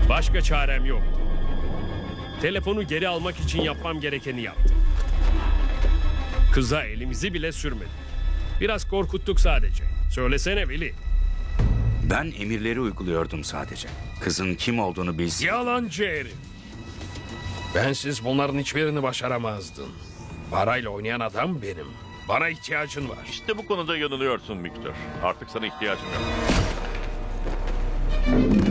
Başka çarem yoktu. Telefonu geri almak için yapmam gerekeni yaptım. Kıza elimizi bile sürmedik. Biraz korkuttuk sadece. Söylesene Veli. Ben emirleri uyguluyordum sadece. Kızın kim olduğunu bilsin. Yalancı herif. Bensiz bunların hiçbirini başaramazdın. Parayla oynayan adam benim. Bana ihtiyacın var. İşte bu konuda yanılıyorsun Victor. Artık sana ihtiyacım yok.